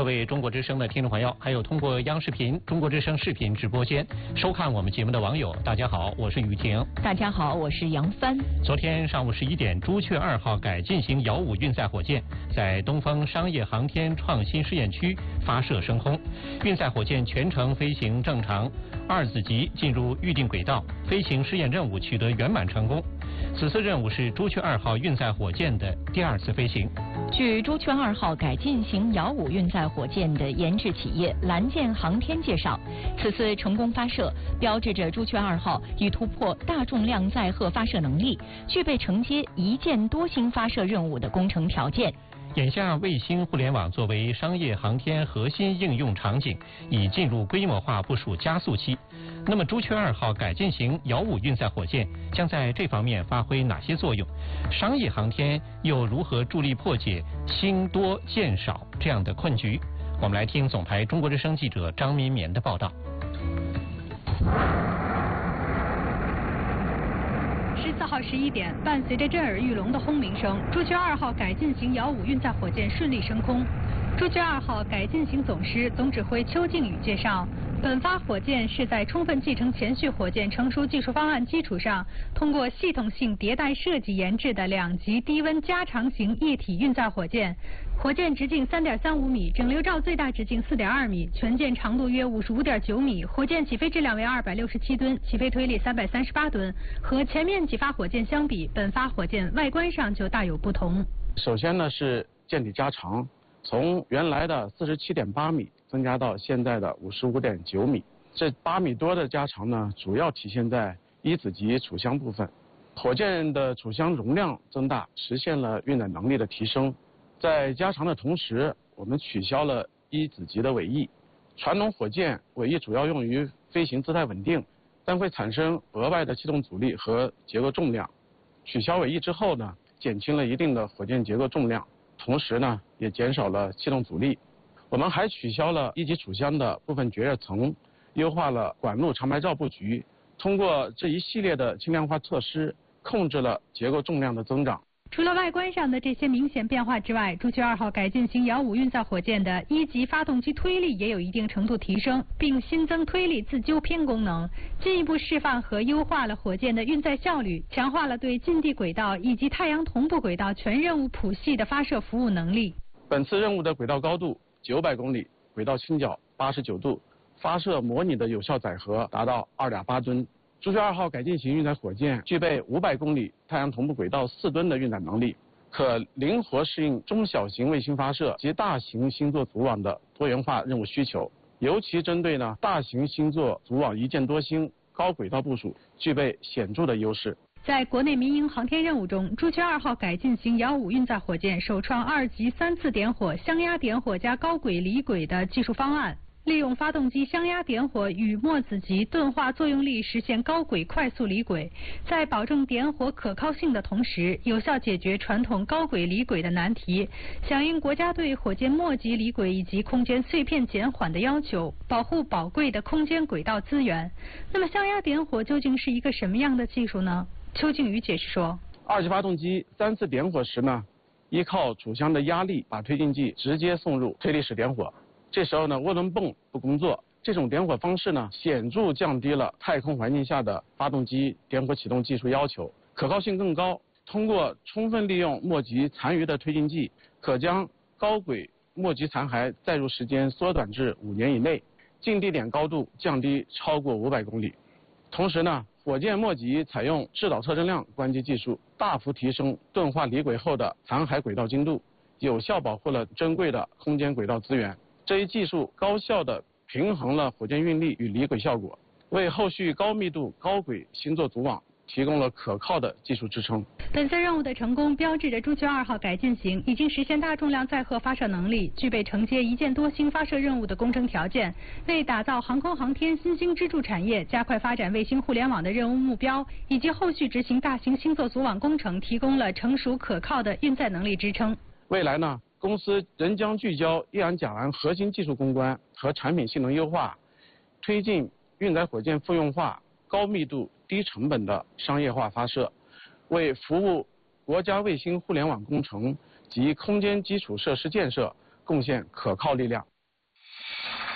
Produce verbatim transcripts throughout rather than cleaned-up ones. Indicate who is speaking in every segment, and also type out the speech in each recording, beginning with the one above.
Speaker 1: 各位中国之声的听众朋友，还有通过央视频、中国之声视频直播间收看我们节目的网友，大家好，我是雨婷。
Speaker 2: 大家好，我是杨帆。
Speaker 1: 昨天上午十一点，朱雀二号改进型遥五运载火箭在东风商业航天创新试验区发射升空，运载火箭全程飞行正常，二子级进入预定轨道，飞行试验任务取得圆满成功。此次任务是朱雀二号运载火箭的第二次飞行。
Speaker 2: 据朱雀二号改进型遥五运载火箭的研制企业蓝箭航天介绍，此次成功发射标志着朱雀二号已突破大重量载荷发射能力，具备承接一箭多星发射任务的工程条件。
Speaker 1: 眼下，卫星互联网作为商业航天核心应用场景，已进入规模化部署加速期。那么，朱雀二号改进型遥五运载火箭将在这方面发挥哪些作用？商业航天又如何助力破解星多箭少这样的困局？我们来听总台中国之声记者张民绵的报道。
Speaker 3: 十四号十一点，伴随着震耳欲聋的轰鸣声，朱雀二号改进型遥五运载火箭顺利升空。朱雀二号改进型总师、总指挥邱靖宇介绍，本发火箭是在充分继承前续火箭成熟技术方案基础上，通过系统性迭代设计研制的两级低温加长型液体运载火箭。火箭直径 三点三五米，整流罩最大直径 四点二米，全舰长度约 五十五点九米，火箭起飞质量为二百六十七吨，起飞推力三百三十八吨。和前面几发火箭相比，本发火箭外观上就大有不同。
Speaker 4: 首先呢是舰体加长，从原来的 四十七点八米增加到现在的 五十五点九米。这八米多的加长呢，主要体现在一子级储箱部分。火箭的储箱容量增大，实现了运载能力的提升。在加长的同时，我们取消了一子级的尾翼。传统火箭尾翼主要用于飞行姿态稳定，但会产生额外的气动阻力和结构重量。取消尾翼之后呢，减轻了一定的火箭结构重量，同时呢，也减少了气动阻力。我们还取消了一级储箱的部分绝热层，优化了管路长白罩布局。通过这一系列的轻量化措施，控制了结构重量的增长。
Speaker 3: 除了外观上的这些明显变化之外，朱雀二号改进型遥五运载火箭的一级发动机推力也有一定程度提升，并新增推力自纠偏功能，进一步释放和优化了火箭的运载效率，强化了对近地轨道以及太阳同步轨道全任务谱系的发射服务能力。
Speaker 4: 本次任务的轨道高度九百公里，轨道倾角八十九度，发射模拟的有效载荷达到 二点八吨。朱雀二号改进型运载火箭具备五百公里太阳同步轨道四吨的运载能力，可灵活适应中小型卫星发射及大型星座组网的多元化任务需求，尤其针对呢大型星座组网一箭多星高轨道部署具备显著的优势。
Speaker 3: 在国内民营航天任务中，朱雀二号改进型遥五运载火箭首创二级三次点火、箱压点火加高轨离轨的技术方案。利用发动机箱压点火与墨子级钝化作用力实现高轨快速离轨，在保证点火可靠性的同时，有效解决传统高轨离轨的难题，响应国家对火箭末级离轨以及空间碎片减缓的要求，保护宝贵的空间轨道资源。那么箱压点火究竟是一个什么样的技术呢？邱靖宇解释说，
Speaker 4: 二级发动机三次点火时呢，依靠储箱的压力把推进剂直接送入推力室点火。这时候呢，涡轮泵不工作，这种点火方式呢，显著降低了太空环境下的发动机点火启动技术要求，可靠性更高。通过充分利用末级残余的推进剂，可将高轨末级残骸载入时间缩短至五年以内，近地点高度降低超过五百公里。同时呢，火箭末级采用制导测振量关机技术，大幅提升钝化离轨后的残骸轨道精度，有效保护了珍贵的空间轨道资源。这一技术高效地平衡了火箭运力与离轨效果，为后续高密度高轨星座组网提供了可靠的技术支撑。
Speaker 3: 本次任务的成功标志着朱雀二号改进型已经实现大重量载荷发射能力，具备承接一箭多星发射任务的工程条件，为打造航空航天新兴支柱产业、加快发展卫星互联网的任务目标以及后续执行大型星座组网工程提供了成熟可靠的运载能力支撑。
Speaker 4: 未来呢，公司仍将聚焦液氨甲烷核心技术攻关和产品性能优化，推进运载火箭复用化、高密度、低成本的商业化发射，为服务国家卫星互联网工程及空间基础设施建设贡献可靠力量。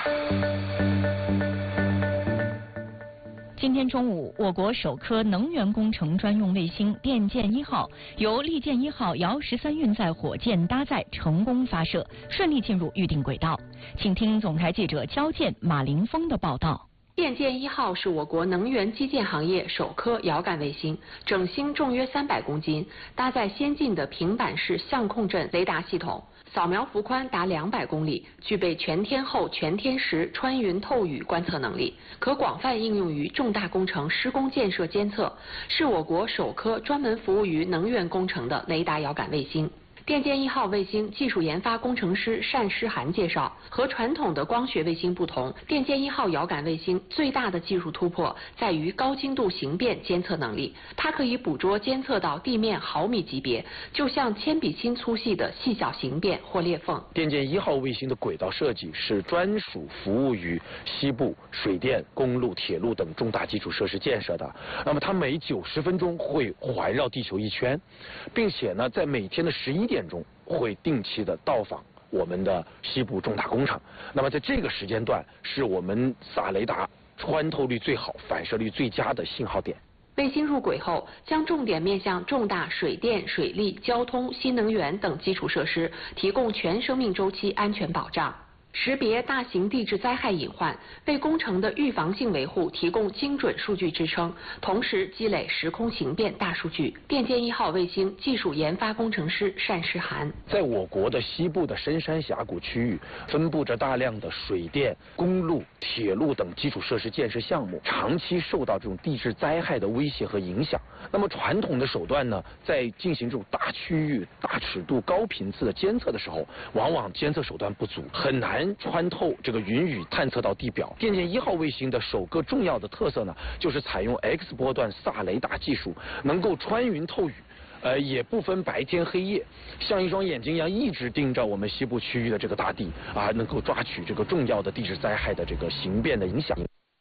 Speaker 2: 今天中午，我国首颗能源工程专用卫星电剑一号由利剑一号遥十三运载火箭搭载成功发射，顺利进入预定轨道。请听总台记者焦健、马凌峰的报道。
Speaker 5: 电剑一号是我国能源基建行业首颗遥感卫星，整星重约三百公斤，搭载先进的平板式相控阵雷达系统。扫描幅宽达两百公里，具备全天候、全天时穿云透雨观测能力，可广泛应用于重大工程施工建设监测，是我国首颗专门服务于能源工程的雷达遥感卫星。电剑一号卫星技术研发工程师单诗涵介绍，和传统的光学卫星不同，电剑一号遥感卫星最大的技术突破在于高精度形变监测能力，它可以捕捉监测到地面毫米级别，就像铅笔芯粗细的细小形变或裂缝。
Speaker 6: 电剑一号卫星的轨道设计是专属服务于西部水电、公路、铁路等重大基础设施建设的。那么它每九十分钟会环绕地球一圈，并且呢，在每天的十一点钟会定期的到访我们的西部重大工程。那么在这个时间段是我们撒雷达穿透率最好、反射率最佳的信号点。
Speaker 5: 卫星入轨后，将重点面向重大水电、水利、交通、新能源等基础设施，提供全生命周期安全保障。识别大型地质灾害隐患，为工程的预防性维护提供精准数据支撑，同时积累时空形变大数据。电剑一号卫星技术研发工程师单诗涵，
Speaker 6: 在我国的西部的深山峡谷区域，分布着大量的水电、公路、铁路等基础设施建设项目，长期受到这种地质灾害的威胁和影响。那么传统的手段呢，在进行这种大区域、大尺度、高频次的监测的时候，往往监测手段不足，很难穿透这个云雨探测到地表。电剑一号卫星的首个重要的特色呢，就是采用 X 波段萨雷达技术，能够穿云透雨，呃，也不分白天黑夜，像一双眼睛一样一直盯着我们西部区域的这个大地啊，能够抓取这个重要的地质灾害的这个形变的影响。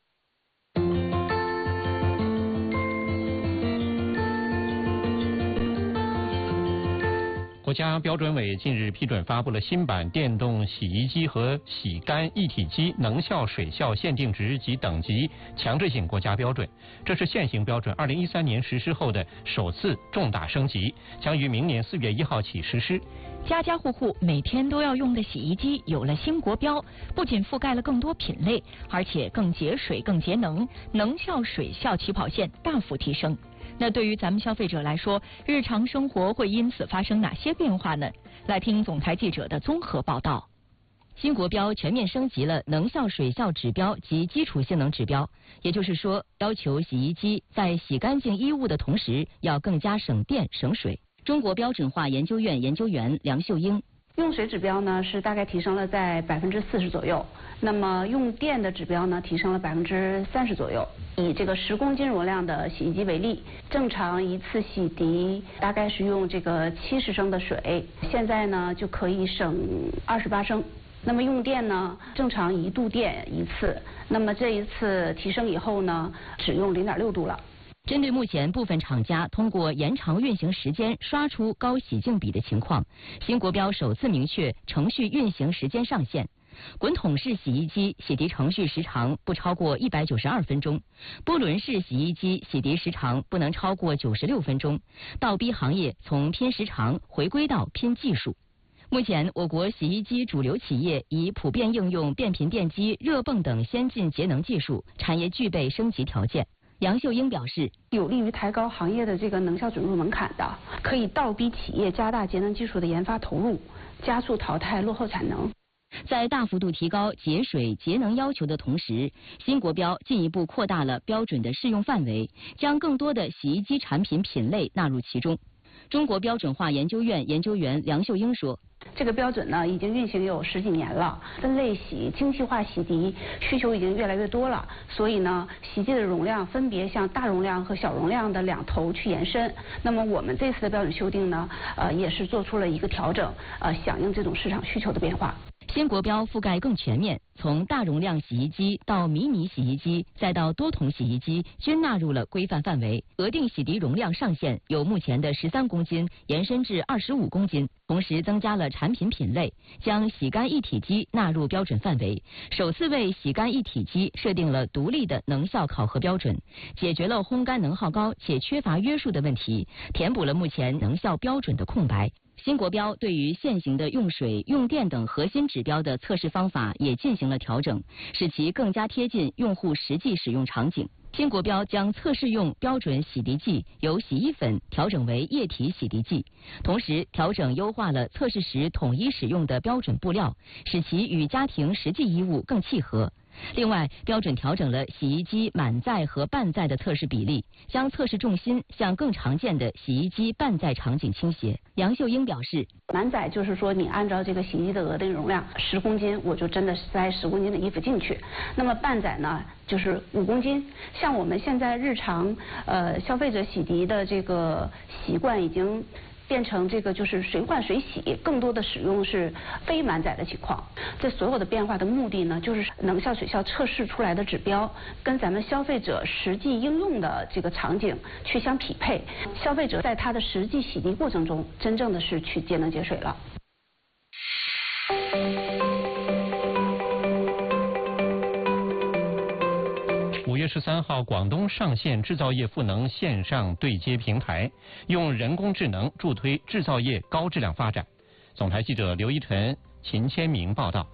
Speaker 1: 国家标准委近日批准发布了新版电动洗衣机和洗干一体机能效水效限定值及等级强制性国家标准，这是现行标准二零一三年实施后的首次重大升级，将于明年四月一号起实施。
Speaker 2: 家家户户每天都要用的洗衣机有了新国标，不仅覆盖了更多品类，而且更节水、更节能，能效水效起跑线大幅提升。那对于咱们消费者来说，日常生活会因此发生哪些变化呢？来听总台记者的综合报道。
Speaker 7: 新国标全面升级了能效水效指标及基础性能指标，也就是说，要求洗衣机在洗干净衣物的同时，要更加省电省水。中国标准化研究院研究员梁秀英。
Speaker 8: 用水指标呢是大概提升了在百分之四十左右，那么用电的指标呢提升了百分之三十左右。以这个十公斤容量的洗衣机为例，正常一次洗涤大概是用这个七十升的水，现在呢就可以省二十八升。那么用电呢，正常一度电一次，那么这一次提升以后呢，只用零点六度了。
Speaker 7: 针对目前部分厂家通过延长运行时间刷出高洗净比的情况，新国标首次明确程序运行时间上限。滚筒式洗衣机洗涤程序时长不超过一百九十二分钟，波轮式洗衣机洗涤时长不能超过九十六分钟。倒逼行业从拼时长回归到拼技术。目前，我国洗衣机主流企业已普遍应用变频电机、热泵等先进节能技术，产业具备升级条件。杨秀英表示，
Speaker 8: 有利于抬高行业的这个能效准入门槛的，可以倒逼企业加大节能技术的研发投入，加速淘汰落后产能。
Speaker 7: 在大幅度提高节水节能要求的同时，新国标进一步扩大了标准的适用范围，将更多的洗衣机产品品类纳入其中。中国标准化研究院研究员梁秀英说，
Speaker 8: 这个标准呢已经运行有十几年了，分类洗、精细化洗涤需求已经越来越多了，所以呢，洗剂的容量分别向大容量和小容量的两头去延伸。那么我们这次的标准修订呢，呃，也是做出了一个调整，呃，响应这种市场需求的变化。
Speaker 7: 新国标覆盖更全面，从大容量洗衣机到迷你洗衣机，再到多筒洗衣机，均纳入了规范范围。额定洗涤容量上限由目前的十三公斤延伸至二十五公斤，同时增加了产品品类，将洗干一体机纳入标准范围，首次为洗干一体机设定了独立的能效考核标准，解决了烘干能耗高且缺乏约束的问题，填补了目前能效标准的空白。新国标对于现行的用水、用电等核心指标的测试方法也进行了调整，使其更加贴近用户实际使用场景。新国标将测试用标准洗涤剂由洗衣粉调整为液体洗涤剂，同时调整优化了测试时统一使用的标准布料，使其与家庭实际衣物更契合。另外，标准调整了洗衣机满载和半载的测试比例，将测试重心向更常见的洗衣机半载场景倾斜。杨秀英表示，
Speaker 8: 满载就是说你按照这个洗衣机的额定容量十公斤，我就真的是塞十公斤的衣服进去。那么半载呢，就是五公斤。像我们现在日常呃消费者洗涤的这个习惯已经变成这个就是随换随洗，更多的使用是非满载的情况。这所有的变化的目的呢，就是能效水效测试出来的指标跟咱们消费者实际应用的这个场景去相匹配，消费者在他的实际洗涤过程中，真正的是去节能节水了。
Speaker 1: 五月十三号，广东上线制造业赋能线上对接平台，用人工智能助推制造业高质量发展。总台记者刘一晨、秦千明报道。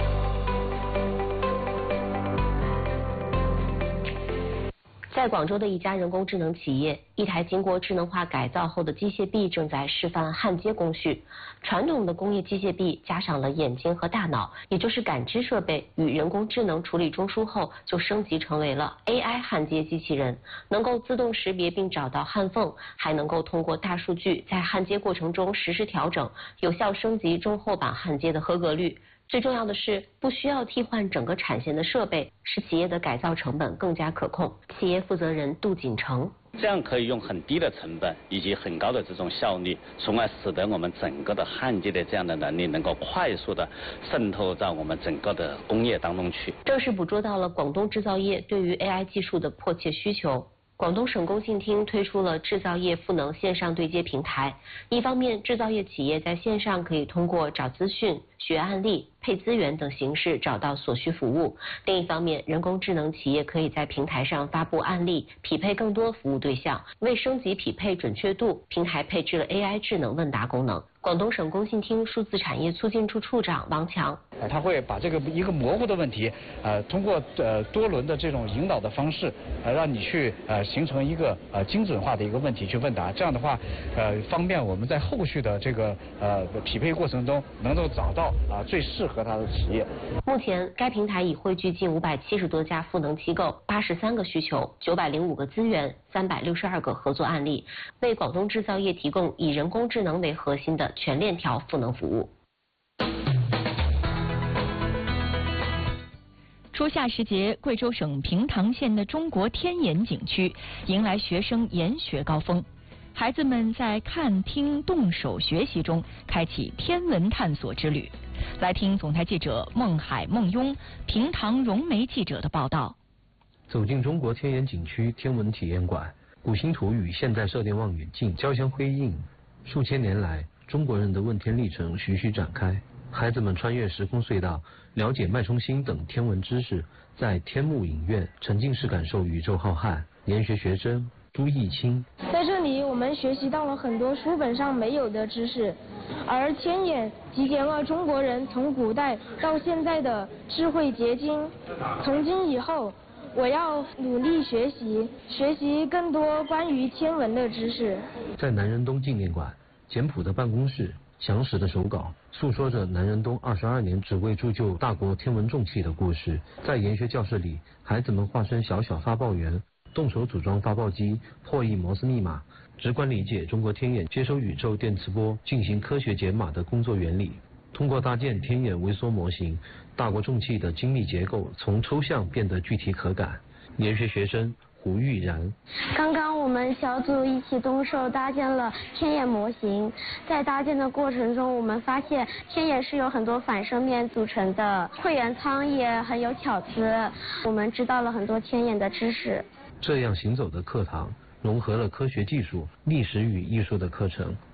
Speaker 9: 在广州的一家人工智能企业，一台经过智能化改造后的机械臂正在示范焊接工序。传统的工业机械臂加上了眼睛和大脑，也就是感知设备与人工智能处理中枢后，就升级成为了 A I 焊接机器人，能够自动识别并找到焊缝，还能够通过大数据在焊接过程中实时调整，有效升级中厚板焊接的合格率。最重要的是，不需要替换整个产线的设备，使企业的改造成本更加可控。企业负责人杜锦成，
Speaker 10: 这样可以用很低的成本以及很高的这种效率，从而使得我们整个的焊接的这样的能力能够快速的渗透到我们整个的工业当中去。
Speaker 9: 正是捕捉到了广东制造业对于 A I 技术的迫切需求。广东省工信厅推出了制造业赋能线上对接平台，一方面，制造业企业在线上可以通过找资讯、学案例、配资源等形式找到所需服务；另一方面，人工智能企业可以在平台上发布案例，匹配更多服务对象。为升级匹配准确度，平台配置了 A I 智能问答功能。广东省工信厅数字产业促进处处长王强，
Speaker 11: 呃，他会把这个一个模糊的问题，呃，通过呃多轮的这种引导的方式，呃，让你去呃形成一个呃精准化的一个问题去问答。这样的话，呃，方便我们在后续的这个呃匹配过程中，能够找到啊、呃、最适合他的企业。
Speaker 9: 目前，该平台已汇聚近五百七十多家赋能机构，八十三个需求，九百零五个资源，三百六十二个合作案例，为广东制造业提供以人工智能为核心的全链条赋能服务。
Speaker 2: 初夏时节，贵州省平塘县的中国天眼景区迎来学生研学高峰，孩子们在看、听、动手学习中开启天文探索之旅。来听总台记者孟海、孟雍、平塘融媒记者的报道。
Speaker 12: 走进中国天眼景区天文体验馆，古星图与现代射电望远镜交相辉映，数千年来中国人的问天历程徐徐展开。孩子们穿越时空隧道，了解脉冲星等天文知识，在天幕影院沉浸式感受宇宙浩瀚。研学学生朱义清，
Speaker 13: 在这里我们学习到了很多书本上没有的知识，而天眼集结了中国人从古代到现在的智慧结晶。从今以后，我要努力学习，学习更多关于天文的知识。
Speaker 12: 在南仁东纪念馆，简朴的办公室，详实的手稿，诉说着南仁东二十二年只为铸就大国天文重器的故事。在研学教室里，孩子们化身小小发报员，动手组装发报机，破译摩斯密码，直观理解中国天眼接收宇宙电磁波进行科学解码的工作原理。通过搭建天眼微缩模型，大国重器的精密结构从抽象变得具体可感。研学学生胡玉然。
Speaker 14: 刚刚我们小组一起动手搭建了天眼模型，在搭建的过程中，我们发现天眼是由很多反射面组成的，会员舱也很有巧思，我们知道了很多天眼的知识。
Speaker 12: 这样行走的课堂融合了科学技术、历史与艺术的课程，